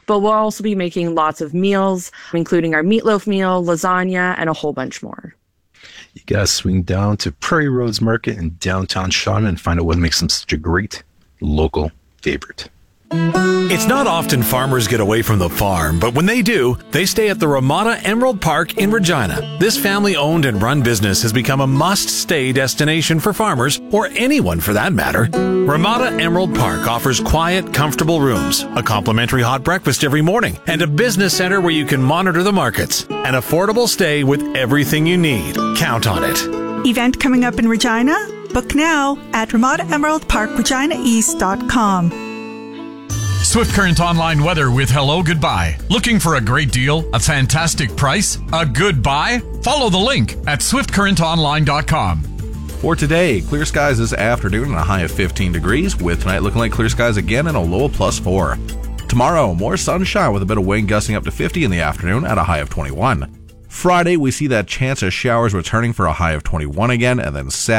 But we'll also be making lots of meals, including our meatloaf meal, lasagna, and a whole bunch more. You gotta swing down to Prairie Roads Market in downtown Shawnee and find out what makes them such a great local favorite. It's not often farmers get away from the farm, but when they do, they stay at the Ramada Emerald Park in Regina. This family-owned and run business has become a must-stay destination for farmers, or anyone for that matter. Ramada Emerald Park offers quiet, comfortable rooms, a complimentary hot breakfast every morning, and a business center where you can monitor the markets. An affordable stay with everything you need. Count on it. Event coming up in Regina? Book now at RamadaEmeraldParkReginaEast.com. Swift Current Online weather with Hello Goodbye. Looking for a great deal, a fantastic price, a good buy? Follow the link at swiftcurrentonline.com. For today, clear skies this afternoon and a high of 15 degrees, with tonight looking like clear skies again and a low of +4. Tomorrow, more sunshine with a bit of wind gusting up to 50 in the afternoon at a high of 21. Friday, we see that chance of showers returning for a high of 21 again, and then Saturday,